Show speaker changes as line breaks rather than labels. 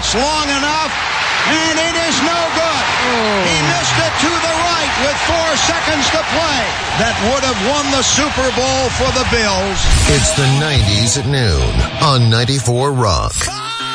It's long enough, and it is no good. He missed it to the right with 4 seconds to play. That would have won the Super Bowl for the Bills.
It's the 90s at noon on 94 Rock.